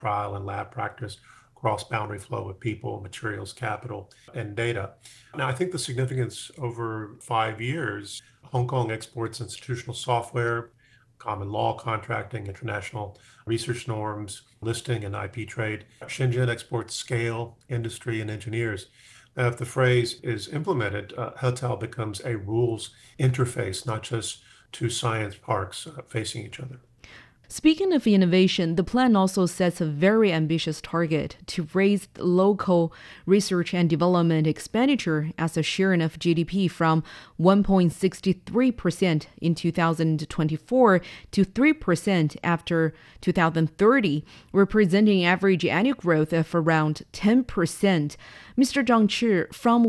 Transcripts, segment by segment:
trial and lab practice, cross-boundary flow of people, materials, capital, and data. Now, I think the significance over 5 years, Hong Kong exports institutional software, common law contracting, international research norms, listing and IP trade. Shenzhen exports scale, industry, and engineers. Now, if the phrase is implemented, Hetel becomes a rules interface, not just two science parks facing each other. Speaking of innovation, the plan also sets a very ambitious target to raise local research and development expenditure as a share of GDP from 1.63% in 2024 to 3% after 2030, representing average annual growth of around 10%. Mr. Zhang Chi, from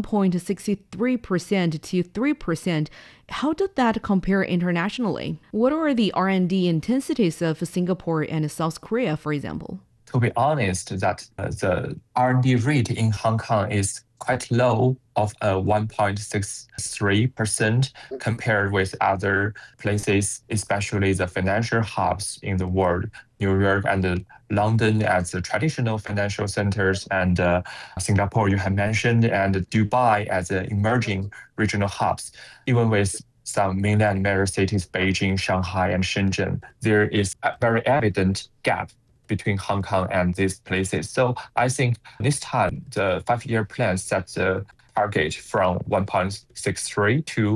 1.63% to 3%, how did that compare internationally? What are the R&D intensities of Singapore and South Korea, for example? To be honest, that the R&D rate in Hong Kong is quite low of 1.63% compared with other places, especially the financial hubs in the world, New York and London as the traditional financial centers, and Singapore you have mentioned, and Dubai as the emerging regional hubs. Even with some mainland major cities, Beijing, Shanghai, and Shenzhen, there is a very evident gap between Hong Kong and these places. So I think this time the 5-year plan sets a target from 1.63 to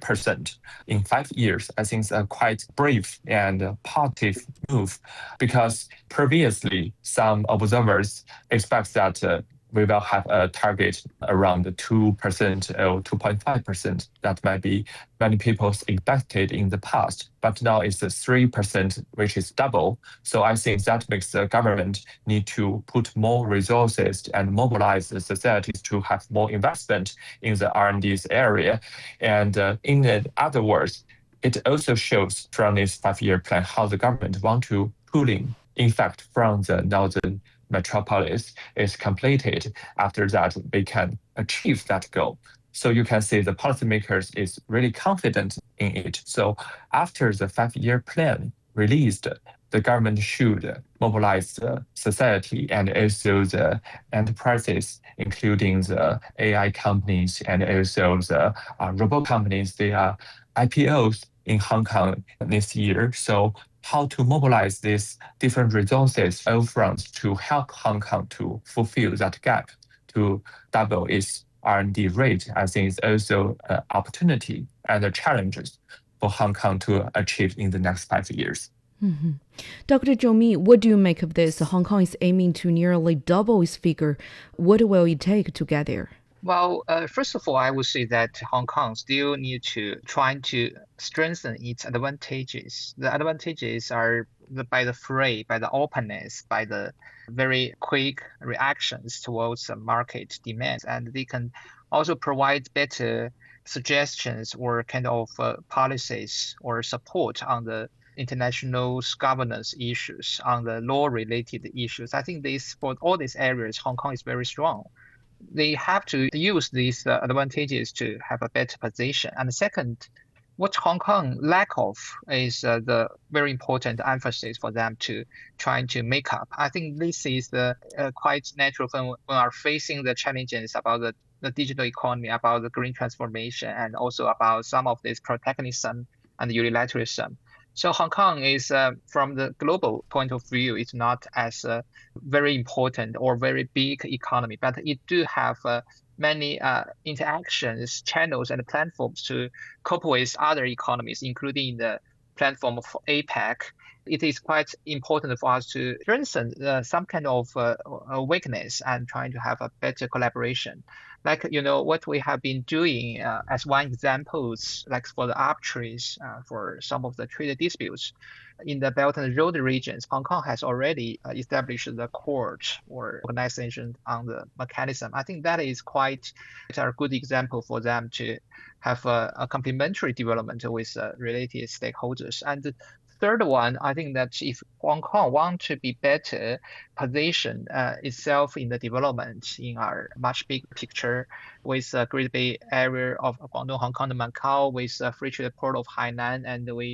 3% in 5 years. I think it's a quite brave and positive move because previously some observers expect that we will have a target around 2% or 2.5%. That might be many people expected in the past, but now it's 3%, which is double. So I think that makes the government need to put more resources and mobilize the societies to have more investment in the R&D area. And in other words, it also shows from this 5-year plan how the government want to pulling, in fact, from the northern metropolis is completed. After that, they can achieve that goal. So you can see the policymakers is really confident in it. So after the 5-year plan released, the government should mobilize the society and also the enterprises, including the AI companies and also the robot companies. They are IPOs in Hong Kong this year. So how to mobilize these different resources all fronts to help Hong Kong to fulfill that gap, to double its R&D rate, I think is also an opportunity and the challenges for Hong Kong to achieve in the next 5 years. Mm-hmm. Dr. Zhou Mi, what do you make of this? Hong Kong is aiming to nearly double its figure. What will it take to get there? Well, first of all, I would say that Hong Kong still need to try to strengthen its advantages. The advantages are by the openness, by the very quick reactions towards the market demands, and they can also provide better suggestions or kind of policies or support on the international governance issues, on the law-related issues. I think for all these areas, Hong Kong is very strong. They have to use these advantages to have a better position. And second, what Hong Kong lack of is the very important emphasis for them to trying to make up. I think this is the quite natural when we are facing the challenges about the digital economy, about the green transformation, and also about some of this protectionism and unilateralism. So Hong Kong is, from the global point of view, it's not as very important or very big economy, but it do have many interactions, channels, and platforms to cope with other economies, including the platform of APEC. It is quite important for us to strengthen some kind of weakness and trying to have a better collaboration. Like, what we have been doing as one example, like for the arbitraries for some of the trade disputes in the Belt and Road regions, Hong Kong has already established the court or organization on the mechanism. I think that is quite a good example for them to have a complementary development with related stakeholders. And the third one, I think that if Hong Kong want to be better position itself in the development in our much bigger picture with the Great Bay Area of Guangdong, Hong Kong, and Macau, with Free Trade Port of Hainan, and we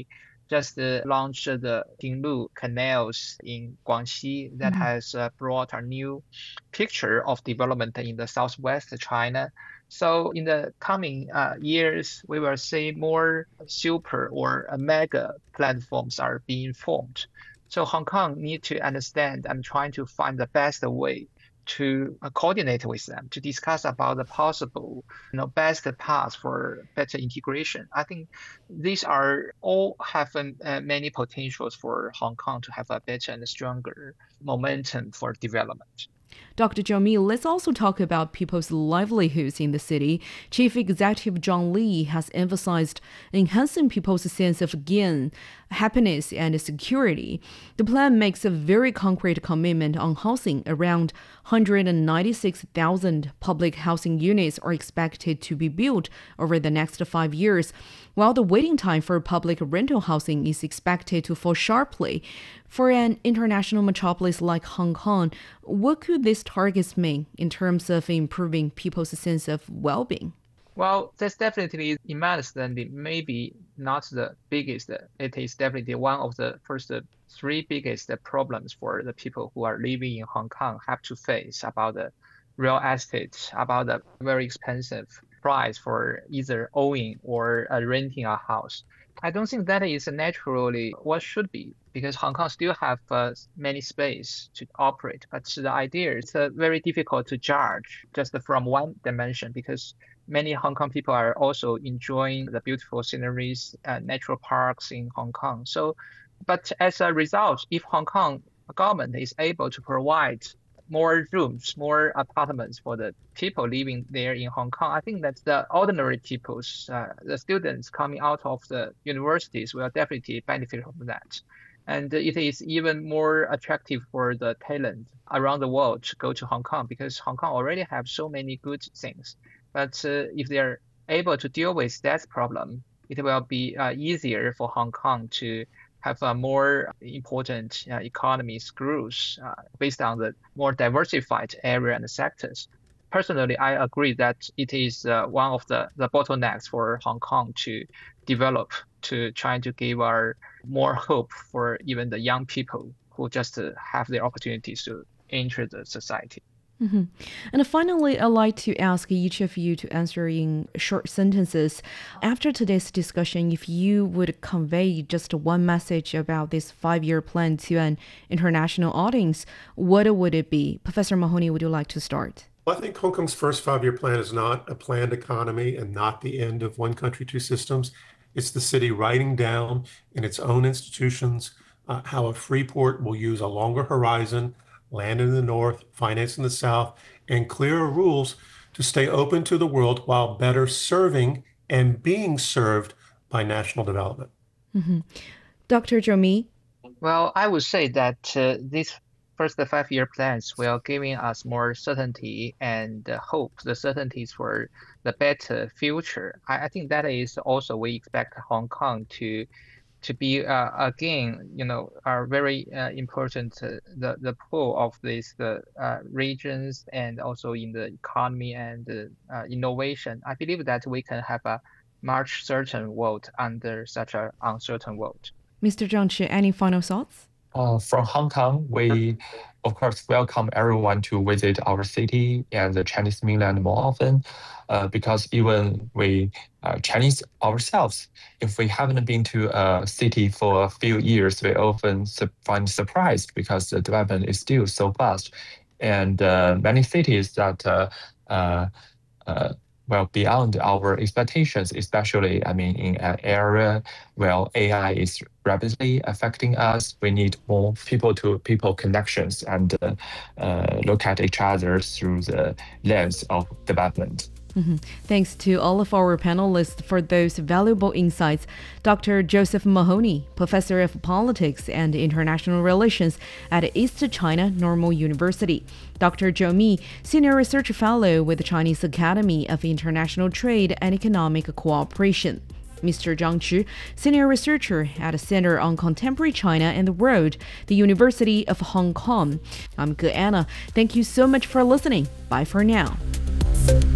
just launched the Pinglu canals in Guangxi that has brought a new picture of development in the southwest China. So in the coming years, we will see more super or mega platforms are being formed. So Hong Kong need to understand and trying to find the best way to coordinate with them to discuss about the possible, best path for better integration. I think these are all have many potentials for Hong Kong to have a better and stronger momentum for development. Dr. Zhou Mi, let's also talk about people's livelihoods in the city. Chief Executive John Lee has emphasized enhancing people's sense of gain, happiness, and security. The plan makes a very concrete commitment on housing. Around 196,000 public housing units are expected to be built over the next 5 years, while the waiting time for public rental housing is expected to fall sharply. For an international metropolis like Hong Kong, what could these targets mean in terms of improving people's sense of well-being? Well, that's definitely immense, and maybe not the biggest. It is definitely one of the first three biggest problems for the people who are living in Hong Kong have to face about the real estate, about the very expensive price for either owning or renting a house. I don't think that is naturally what should be, because Hong Kong still have many space to operate. But the idea is very difficult to judge just from one dimension, because many Hong Kong people are also enjoying the beautiful sceneries and natural parks in Hong Kong. So, but as a result, if Hong Kong government is able to provide more rooms, more apartments for the people living there in Hong Kong, I think that the ordinary people's, the students coming out of the universities will definitely benefit from that. And it is even more attractive for the talent around the world to go to Hong Kong, because Hong Kong already have so many good things. But if they're able to deal with that problem, it will be easier for Hong Kong to have a more important economy's growth based on the more diversified area and sectors. Personally, I agree that it is one of the bottlenecks for Hong Kong to develop, to try to give our more hope for even the young people who just have the opportunities to enter the society. Mm-hmm. And finally, I'd like to ask each of you to answer in short sentences. After today's discussion, if you would convey just one message about this 5-year plan to an international audience, what would it be? Professor Mahoney, would you like to start? Well, I think Hong Kong's first 5-year plan is not a planned economy and not the end of one country, two systems. It's the city writing down in its own institutions how a free port will use a longer horizon, land in the north, finance in the south, and clearer rules to stay open to the world while better serving and being served by national development. Mm-hmm. Dr. Zhou Mi? Well, I would say that these first 5-year plans will giving us more certainty and hope, the certainties for the better future. I think that is also we expect Hong Kong to be again, are very important the pull of these regions and also in the economy and innovation. I believe that we can have a much certain world under such an uncertain world. Mr. Zhang Chi, any final thoughts? From Hong Kong, we of course welcome everyone to visit our city and the Chinese mainland more often, because even we Chinese ourselves, if we haven't been to a city for a few years, we often find surprised because the development is still so fast, and many cities that well beyond our expectations, especially in an area where AI is rapidly affecting us. We need more people-to-people connections and look at each other through the lens of development. Mm-hmm. Thanks to all of our panelists for those valuable insights. Dr. Joseph Mahoney, Professor of Politics and International Relations at East China Normal University. Dr. Zhou Mi, Senior Research Fellow with the Chinese Academy of International Trade and Economic Cooperation. Mr. Zhang Chi, Senior Researcher at the Center on Contemporary China and the World, the University of Hong Kong. I'm Ge Anna. Thank you so much for listening. Bye for now.